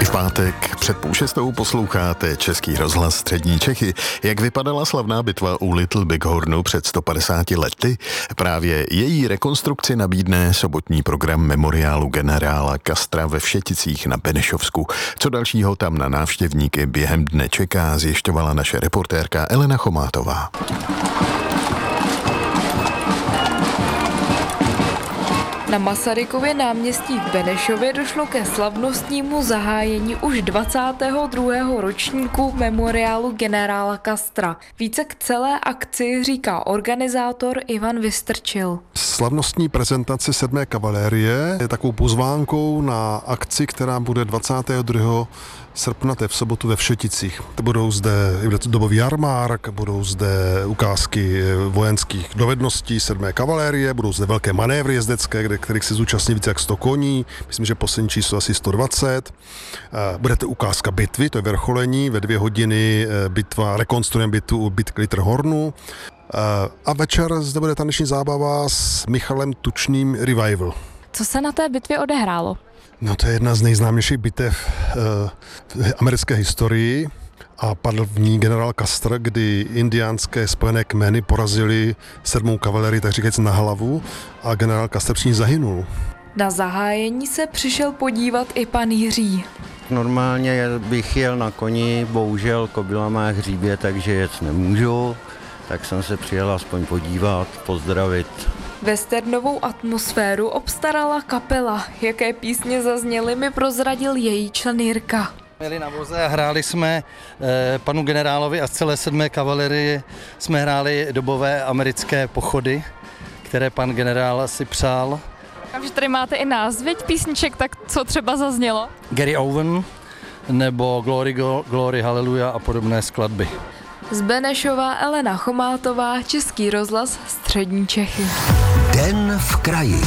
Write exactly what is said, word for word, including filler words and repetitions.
V pátek před půl šestou posloucháte Český rozhlas Střední Čechy. Jak vypadala slavná bitva u Little Bighornu před sto padesáti lety? Právě její rekonstrukci nabídne sobotní program memoriálu generála Castera ve Všeticích na Benešovsku. Co dalšího tam na návštěvníky během dne čeká, zjišťovala naše reportérka Elena Chomátová. Na Masarykově náměstí v Benešově došlo ke slavnostnímu zahájení už dvacátého druhého ročníku memoriálu generála Castera. Více k celé akci říká organizátor Ivan Vystrčil. Slavnostní prezentace sedmé kavalérie je takovou pozvánkou na akci, která bude dvacátého druhého srpna, to je v sobotu ve Všeticích. Budou zde dobový jarmárk, budou zde ukázky vojenských dovedností sedmé kavalérie, budou zde velké manévry jezdecké, kde, kterých se zúčastní více jak sto koní, myslím, že poslední číslo asi sto dvacet. Bude to ukázka bitvy, to je vrcholení, ve dvě hodiny bitva, rekonstruujeme bitvu u bitky Litterhornu. A večer zde bude taneční zábava s Michalem Tučným Revival. Co se na té bitvě odehrálo? No, to je jedna z nejznámějších bitev uh, v americké historii a padl v ní generál Custer, kdy indiánské spojené kmeny porazili sedmou kavalerii, tak říkajíc na hlavu, a generál Custer při ní zahynul. Na zahájení se přišel podívat i pan Jiří. Normálně bych jel na koni, bohužel kobila má hříbě, takže jet nemůžu, tak jsem se přijel aspoň podívat, pozdravit. Westernovou atmosféru obstarala kapela. Jaké písně zazněly, mi prozradil její člen Jirka. Měli na voze a hráli jsme eh, panu generálovi a z celé sedmé kavalerie jsme hráli dobové americké pochody, které pan generál si přál. A že tady máte i názvy písniček, tak co třeba zaznělo? Gary Owen nebo Glory, Glory, Hallelujah a podobné skladby. Z Benešova Elena Chomátová, Český rozhlas Střední Čechy. Den v kraji.